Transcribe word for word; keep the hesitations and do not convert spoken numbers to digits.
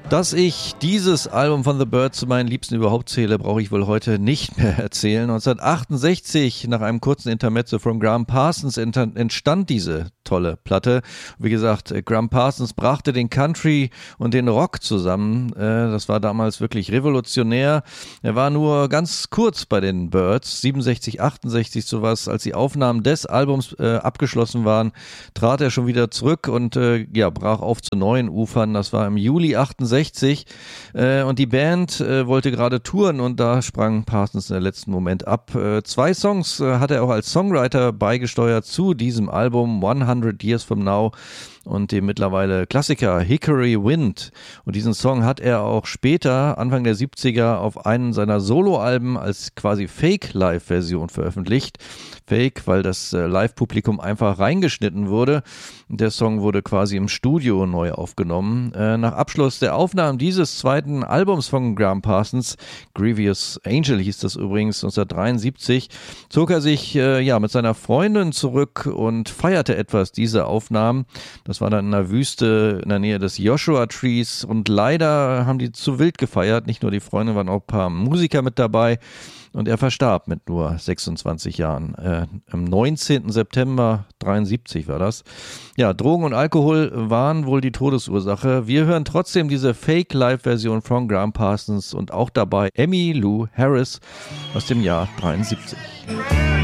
Dass ich dieses Album von The Byrds zu meinen Liebsten überhaupt zähle, brauche ich wohl heute nicht mehr erzählen. neunzehnhundertachtundsechzig, nach einem kurzen Intermezzo von Graham Parsons, entstand diese tolle Platte. Wie gesagt, Graham Parsons brachte den Country und den Rock zusammen. Das war damals wirklich revolutionär. Er war nur ganz kurz bei den Byrds, siebenundsechzig, achtundsechzig sowas. Als die Aufnahmen des Albums äh, abgeschlossen waren, trat er schon wieder zurück und äh, ja, brach auf zu neuen Ufern. Das war im Juli achtundsechzig äh, und die Band äh, wollte gerade touren und da sprang Parsons in der letzten Moment ab. Äh, zwei Songs äh, hat er auch als Songwriter beigesteuert zu diesem Album, hundert Years From Now und dem mittlerweile Klassiker Hickory Wind. Und diesen Song hat er auch später, Anfang der siebziger, auf einen seiner Soloalben als quasi Fake-Live-Version veröffentlicht. Fake, weil das äh, Live-Publikum einfach reingeschnitten wurde. Der Song wurde quasi im Studio neu aufgenommen. Äh, nach Abschluss der Aufnahmen dieses zweiten Albums von Graham Parsons, Grievous Angel hieß das übrigens, neunzehnhundertdreiundsiebzig, zog er sich äh, ja mit seiner Freundin zurück und feierte etwas diese Aufnahmen. Das war dann in der Wüste in der Nähe des Joshua Trees und leider haben die zu wild gefeiert. Nicht nur die Freundin, waren auch ein paar Musiker mit dabei. Und er verstarb mit nur sechsundzwanzig Jahren. Äh, am neunzehnten September dreiundsiebzig war das. Ja, Drogen und Alkohol waren wohl die Todesursache. Wir hören trotzdem diese Fake-Live-Version von Graham Parsons und auch dabei Emmylou Harris aus dem Jahr dreiundsiebzig.